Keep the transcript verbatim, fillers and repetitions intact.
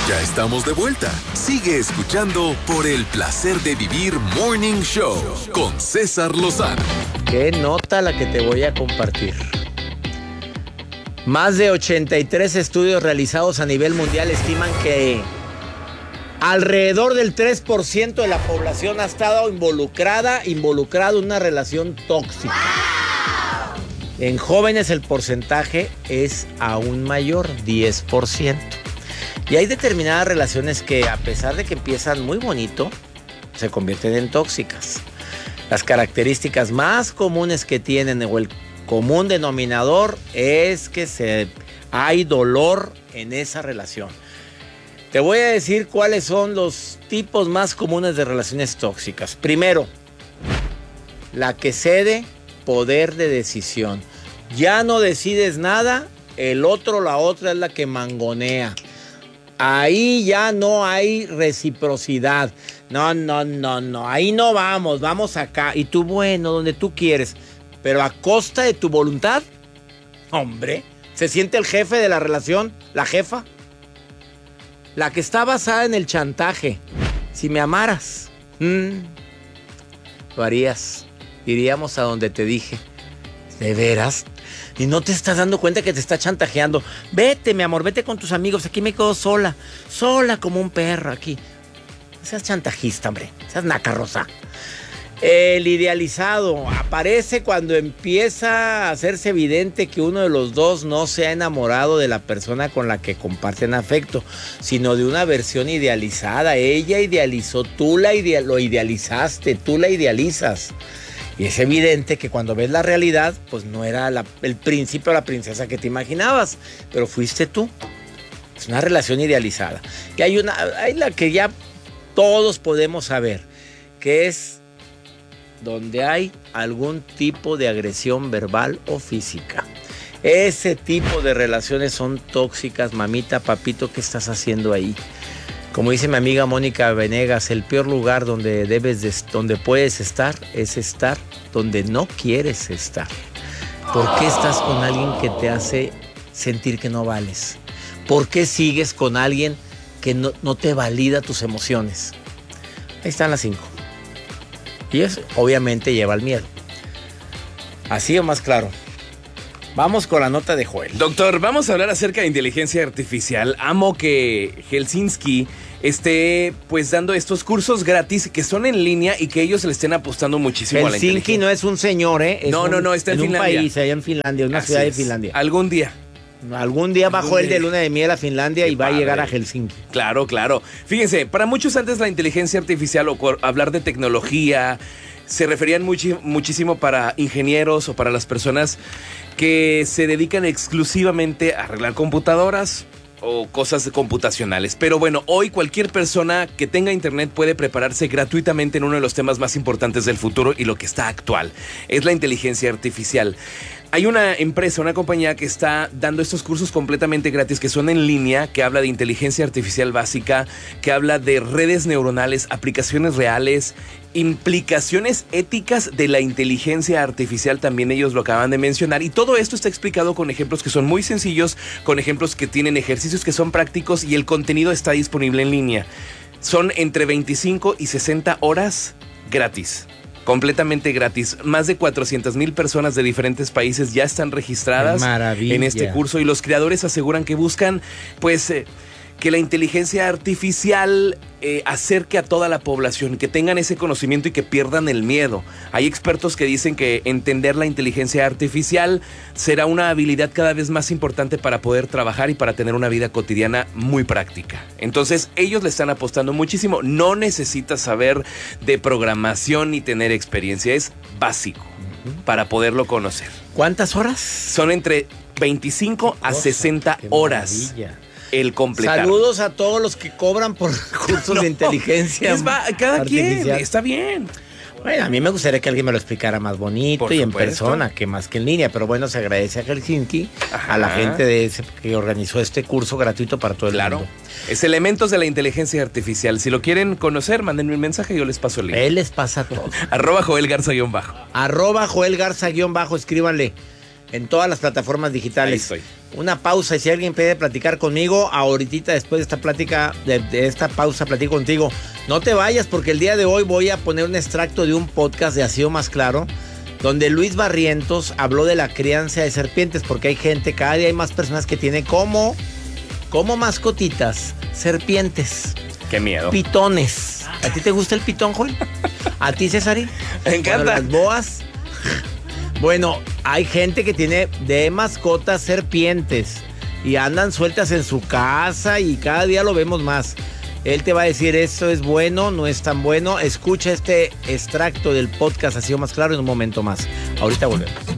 Ya estamos de vuelta. Sigue escuchando por el placer de vivir Morning Show con César Lozano. Qué nota la que te voy a compartir. Más de ochenta y tres estudios realizados a nivel mundial estiman que alrededor del tres por ciento de la población ha estado involucrada, involucrado en una relación tóxica. En jóvenes el porcentaje es aún mayor, diez por ciento. Y hay determinadas relaciones que, a pesar de que empiezan muy bonito, se convierten en tóxicas. Las características más comunes que tienen, o el común denominador, es que se, hay dolor en esa relación. Te voy a decir cuáles son los tipos más comunes de relaciones tóxicas. Primero, la que cede poder de decisión. Ya no decides nada, el otro, la otra es la que mangonea. Ahí ya no hay reciprocidad. No, no, no, no. Ahí no vamos, vamos acá. Y tú, bueno, donde tú quieres. Pero a costa de tu voluntad. Hombre, ¿se siente el jefe de la relación? ¿La jefa? La que está basada en el chantaje. Si me amaras, mmm, lo harías. Iríamos a donde te dije. ¿De veras? Y no te estás dando cuenta que te está chantajeando. Vete, mi amor, vete con tus amigos. Aquí me quedo sola. Sola como un perro aquí. No seas chantajista, hombre. Seas nacarrosa. El idealizado aparece cuando empieza a hacerse evidente que uno de los dos no se ha enamorado de la persona con la que comparten afecto, sino de una versión idealizada. Ella idealizó, tú la ide- lo idealizaste, tú la idealizas. Y es evidente que cuando ves la realidad, pues no era la, el príncipe o la princesa que te imaginabas, pero fuiste tú. Es una relación idealizada. Y hay una, hay la que ya todos podemos saber, que es donde hay algún tipo de agresión verbal o física. Ese tipo de relaciones son tóxicas, mamita, papito, ¿qué estás haciendo ahí? Como dice mi amiga Mónica Venegas, el peor lugar donde debes de, donde puedes estar es estar donde no quieres estar. ¿Por qué estás con alguien que te hace sentir que no vales? ¿Por qué sigues con alguien que no, no te valida tus emociones? Ahí están las cinco. Y eso obviamente lleva al miedo. Así o más claro. Vamos con la nota de Joel. Doctor, vamos a hablar acerca de inteligencia artificial. Amo que Helsinki esté pues dando estos cursos gratis que son en línea y que ellos le estén apostando muchísimo Helsinki a la inteligencia. no es un señor, ¿eh? Es no, un, no, no, está en, en Finlandia. un país, allá en Finlandia, una Así ciudad es. de Finlandia. Algún día. Algún día va Joel de luna de miel a Finlandia Qué y va padre. a llegar a Helsinki. Claro, claro. Fíjense, para muchos antes la inteligencia artificial o hablar de tecnología se referían muchi- muchísimo para ingenieros o para las personas que se dedican exclusivamente a arreglar computadoras o cosas computacionales. Pero bueno, hoy cualquier persona que tenga internet puede prepararse gratuitamente en uno de los temas más importantes del futuro y lo que está actual. Es la inteligencia artificial. Hay una empresa, una compañía que está dando estos cursos completamente gratis que son en línea, que habla de inteligencia artificial básica, que habla de redes neuronales, aplicaciones reales, implicaciones éticas de la inteligencia artificial, también ellos lo acaban de mencionar, y todo esto está explicado con ejemplos que son muy sencillos, con ejemplos que tienen ejercicios que son prácticos y el contenido está disponible en línea. Son entre veinticinco y sesenta horas gratis. Completamente gratis. Más de cuatrocientas mil personas de diferentes países ya están registradas en este curso y los creadores aseguran que buscan pues eh, que la inteligencia artificial eh, acerque a toda la población, que tengan ese conocimiento y que pierdan el miedo. Hay expertos que dicen que entender la inteligencia artificial será una habilidad cada vez más importante para poder trabajar y para tener una vida cotidiana muy práctica. Entonces ellos le están apostando muchísimo. No necesitas saber de programación ni tener experiencia, es básico uh-huh. para poderlo conocer. ¿Cuántas horas? Son entre veinticinco a sesenta horas. Maravilla. El completar. Saludos a todos los que cobran por cursos no, de inteligencia. Es va, cada artificial. Quien, está bien. Bueno, a mí me gustaría que alguien me lo explicara más bonito por y supuesto. En persona, que más que en línea. Pero bueno, se agradece a Helsinki, Ajá. a la gente de ese que organizó este curso gratuito para todo el claro. mundo. Es Elementos de la Inteligencia Artificial. Si lo quieren conocer, mándenme un mensaje y yo les paso el link. Él les pasa todo. Arroba Joel Garza guión bajo. Arroba Joel Garza guión bajo, escríbanle en todas las plataformas digitales. Ahí estoy. una pausa y si alguien puede platicar conmigo, ahorita después de esta plática, de, de esta pausa platico contigo. No te vayas porque el día de hoy voy a poner un extracto de un podcast de Ha Sido Más Claro, donde Luis Barrientos habló de la crianza de serpientes, porque hay gente, cada día hay más personas que tienen como, como mascotitas serpientes. Qué miedo. Pitones. ¿A ti te gusta el pitón, Joel? ¿A ti, Cesari? Me encanta. Bueno, las boas. Bueno, hay gente que tiene de mascotas serpientes y andan sueltas en su casa y cada día lo vemos más. Él te va a decir, esto es bueno, no es tan bueno. Escucha este extracto del podcast Ha Sido Más Claro en un momento más. Ahorita volvemos.